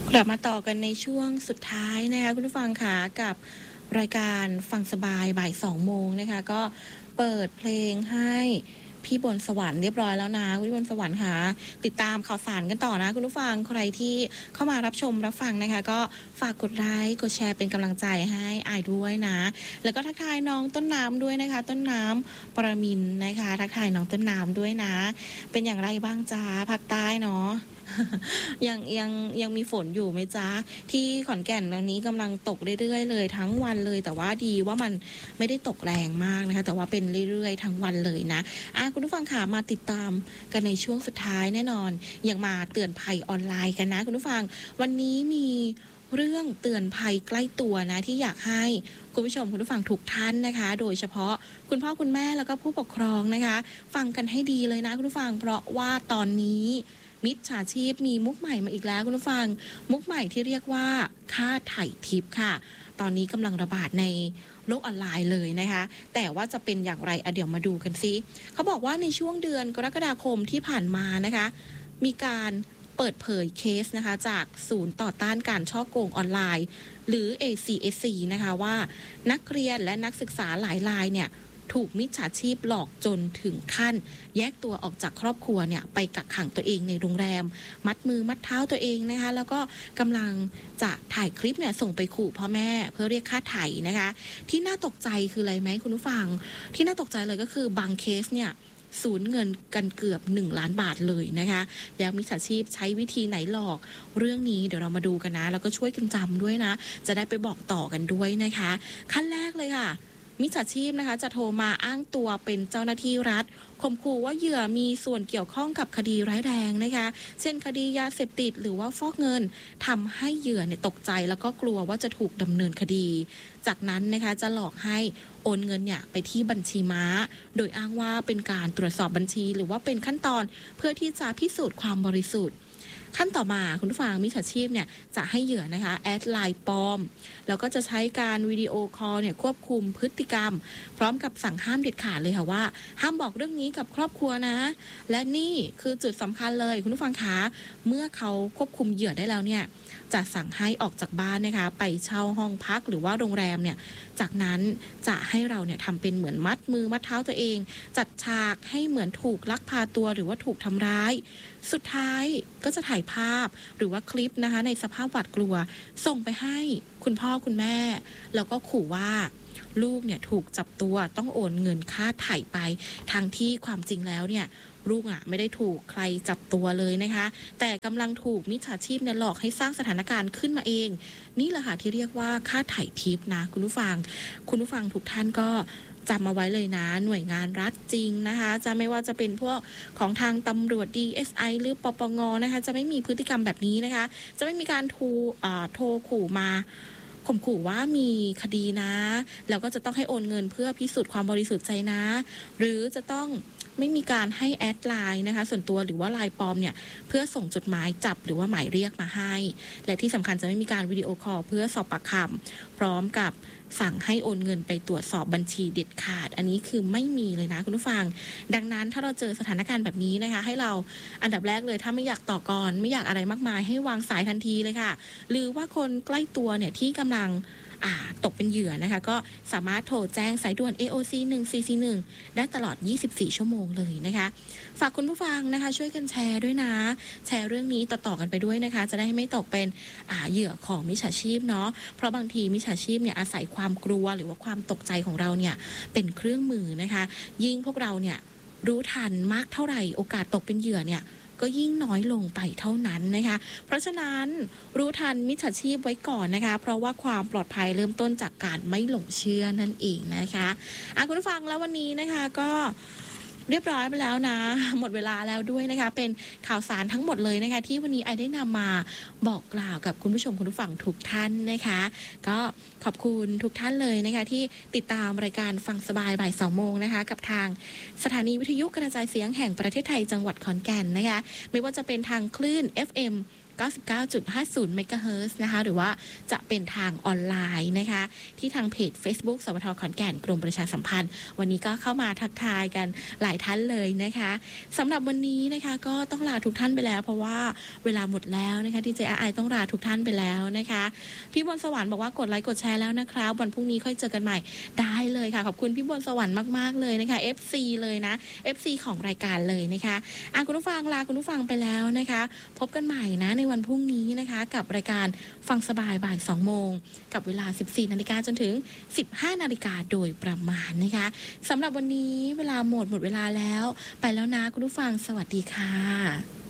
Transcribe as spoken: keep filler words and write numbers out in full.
กลับมาต่อกันในช่วงสุดท้ายนะคะคุณผู้ฟังค่ะกับรายการฟังสบายบ่ายสองโมงนะคะก็เปิดเพลงให้พี่บนสวรรค์เรียบร้อยแล้วนะคุณพี่บนสวรรค์ค่ะติดตามข่าวสารกันต่อนะคุณผู้ฟังใครที่เข้ามารับชมรับฟังนะคะก็ฝากกดไลค์กดแชร์เป็นกำลังใจให้อายด้วยนะแล้วก็ทักทายน้องต้นน้ำด้วยนะคะต้นน้ำปรมินทร์นะคะทักทายน้องต้นน้ำด้วยนะเป็นอย่างไรบ้างจ้าภาคใต้เนาะ ยังยังยังมีฝนอยู่ไหมจ๊ะที่ขอนแก่นตอนนี้กำลังตกเรื่อยๆเลยทั้งวันเลยแต่ว่าดีว่ามันไม่ได้ตกแรงมากนะคะแต่ว่าเป็นเรื่อยๆทั้งวันเลยนะอ่ะคุณผู้ฟังค่ะมาติดตามกันในช่วงสุดท้ายแน่นอนยังมาเตือนภัยออนไลน์กันนะคุณผู้ฟังวันนี้มีเรื่องเตือนภัยใกล้ตัวนะที่อยากให้คุณผู้ชมคุณผู้ฟังทุกท่านนะคะ โดยเฉพาะคุณพ่อคุณแม่แล้วก็ผู้ปกครองนะคะ ฟังกันให้ดีเลยนะคุณผู้ฟังเพราะว่าตอนนี้มิจฉาชีพมีมุกใหม่มาอีกแล้วคุณผู้ฟังมุกใหม่ที่เรียกว่าค่าไถ่ทิปค่ะตอนนี้กำลังระบาดในโลกออนไลน์เลยนะคะแต่ว่าจะเป็นอย่างไรอะเดี๋ยวมาดูกันซิเขาบอกว่าในช่วงเดือนกรกฎาคมที่ผ่านมานะคะมีการเปิดเผยเคสนะคะจากศูนย์ต่อต้านการช่อโกงออนไลน์หรือ เอ ซี เอส ซี นะคะว่านักเรียนและนักศึกษาหลายรายเนี่ยถูกมิจฉาชีพหลอกจนถึงขั้นแยกตัวออกจากครอบครัวเนี่ยไปกักขังตัวเองในโรงแรมมัดมือมัดเท้าตัวเองนะคะแล้วก็กำลังจะถ่ายคลิปเนี่ยส่งไปขู่พ่อแม่เพื่อเรียกค่าไถ่นะคะที่น่าตกใจคืออะไรไหมคุณผู้ฟังที่น่าตกใจเลยก็คือบางเคสเนี่ยสูญเงินกันเกือบหนึ่งล้านบาทเลยนะคะแล้วมิจฉาชีพใช้วิธีไหนหลอกเรื่องนี้เดี๋ยวเรามาดูกันนะแล้วก็ช่วยกันจำด้วยนะจะได้ไปบอกต่อกันด้วยนะคะขั้นแรกเลยค่ะมิจฉาชีพนะคะจะโทรมาอ้างตัวเป็นเจ้าหน้าที่รัฐข่มขู่ว่าเหยื่อมีส่วนเกี่ยวข้องกับคดีร้ายแรงนะคะเช่นคดียาเสพติดหรือว่าฟอกเงินทำให้เหยื่อเนี่ยตกใจแล้วก็กลัวว่าจะถูกดำเนินคดี จากนั้นนะคะจะหลอกให้โอนเงินเนี่ยไปที่บัญชีม้า โดยอ้างว่าเป็นการตรวจสอบบัญชีหรือว่าเป็นขั้นตอนเพื่อที่จะพิสูจน์ความบริสุทธิ์ขั้นต่อมาคุณผู้ฟังมิจฉาชีพเนี่ยจะให้เหยื่อนะคะแอดไลน์ปลอมแล้วก็จะใช้การวิดีโอคอลเนี่ยควบคุมพฤติกรรมพร้อมกับสั่งห้ามเด็ดขาดเลยค่ะว่าห้ามบอกเรื่องนี้กับครอบครัวนะและนี่คือจุดสำคัญเลยคุณผู้ฟังคะเมื่อเขาควบคุมเหยื่อได้แล้วเนี่ยจะสั่งให้ออกจากบ้านนะคะไปเช่าห้องพักหรือว่าโรงแรมเนี่ยจากนั้นจะให้เราเนี่ยทำเป็นเหมือนมัดมือมัดเท้าตัวเองจัดฉากให้เหมือนถูกลักพาตัวหรือว่าถูกทำร้ายสุดท้ายก็จะถ่ายภาพหรือว่าคลิปนะคะในสภาพหวาดกลัวส่งไปให้คุณพ่อคุณแม่แล้วก็ขู่ว่าลูกเนี่ยถูกจับตัวต้องโอนเงินค่าไถ่ไปทางที่ความจริงแล้วเนี่ยลูกอ่ะไม่ได้ถูกใครจับตัวเลยนะคะแต่กำลังถูกมิจฉาชีพเนี่ยหลอกให้สร้างสถานการณ์ขึ้นมาเองนี่แหละค่ะที่เรียกว่าค่าไถ่ทิปนะคุณผู้ฟังคุณผู้ฟังทุกท่านก็จำมาไว้เลยนะหน่วยงานรัฐจริงนะคะจะไม่ว่าจะเป็นพวกของทางตำรวจ ดี เอส ไอ หรือปปงนะคะจะไม่มีพฤติกรรมแบบนี้นะคะจะไม่มีการโทรอ่าโทรขู่มาข่มขู่ว่ามีคดีนะแล้วก็จะต้องให้โอนเงินเพื่อพิสูจน์ความบริสุทธิ์ใจนะหรือจะต้องไม่มีการให้แอดไลน์นะคะส่วนตัวหรือว่าไลน์ปลอมเนี่ยเพื่อส่งจดหมายจับหรือว่าหมายเรียกมาให้และที่สำคัญจะไม่มีการวิดีโอคอลเพื่อสอบปากคำพร้อมกับสั่งให้โอนเงินไปตรวจสอบบัญชีเด็ดขาดอันนี้คือไม่มีเลยนะคุณผู้ฟังดังนั้นถ้าเราเจอสถานการณ์แบบนี้นะคะให้เราอันดับแรกเลยถ้าไม่อยากต่อกรไม่อยากอะไรมากมายให้วางสายทันทีเลยค่ะหรือว่าคนใกล้ตัวเนี่ยที่กำลังอ่าตกเป็นเหยื่อนะคะก็สามารถโทรแจ้งสายด่วน เอ โอ ซี หนึ่ง สี่ สี่ หนึ่งได้ตลอดยี่สิบสี่ชั่วโมงเลยนะคะฝากคุณผู้ฟังนะคะช่วยกันแชร์ด้วยนะแชร์เรื่องนี้ต่อๆกันไปด้วยนะคะจะได้ไม่ตกเป็นอ่าเหยื่อของมิจฉาชีพเนาะเพราะบางทีมิจฉาชีพเนี่ยอาศัยความกลัวหรือว่าความตกใจของเราเนี่ยเป็นเครื่องมือนะคะยิ่งพวกเราเนี่ยรู้ทันมากเท่าไหร่โอกาสตกเป็นเหยื่อเนี่ยก็ยิ่งน้อยลงไปเท่านั้นนะคะเพราะฉะนั้นรู้ทันมิจฉาชีพไว้ก่อนนะคะเพราะว่าความปลอดภัยเริ่มต้นจากการไม่หลงเชื่อนั่นเองนะคะอ่ะคุณผู้ฟังแล้ววันนี้นะคะก็เรียบร้อยไปแล้วนะหมดเวลาแล้วด้วยนะคะเป็นข่าวสารทั้งหมดเลยนะคะที่วันนี้ไอได้นำมาบอกกล่าวกับคุณผู้ชมคุณผู้ฟังทุกท่านนะคะก็ขอบคุณทุกท่านเลยนะคะที่ติดตามรายการฟังสบายบ่ายสองโมงนะคะกับทางสถานีวิทยุกระจายเสียงแห่งประเทศไทยจังหวัดขอนแก่นนะคะไม่ว่าจะเป็นทางคลื่น เอฟ เอ็มเก้าสิบเก้าจุดห้าศูนย์ เมกะเฮิรตซ์นะคะหรือว่าจะเป็นทางออนไลน์นะคะที่ทางเพจ Facebook สวทขอนแก่นกรมประชาสัมพันธ์วันนี้ก็เข้ามาทักทายกันหลายท่านเลยนะคะสำหรับวันนี้นะคะก็ต้องลาทุกท่านไปแล้วเพราะว่าเวลาหมดแล้วนะคะดีเจไอต้องลาทุกท่านไปแล้วนะคะพี่บนสวรรค์บอกว่ากดไลค์กดแชร์แล้วนะครับวันพรุ่งนี้ค่อยเจอกันใหม่ได้เลยค่ะขอบคุณพี่บนสวรรค์มากๆเลยนะคะ เอฟ ซี เลยนะ เอฟ ซี ของรายการเลยนะคะอ่ะคุณผู้ฟังลาคุณผู้ฟังไปแล้วนะคะพบกันใหม่นะในวันพรุ่งนี้นะคะกับรายการฟังสบายบ่ายสองโมงกับเวลา สิบสี่นาฬิกาจนถึง สิบห้านาฬิกาโดยประมาณนะคะสำหรับวันนี้เวลาหมดหมดเวลาแล้วไปแล้วนะคุณผู้ฟังสวัสดีค่ะ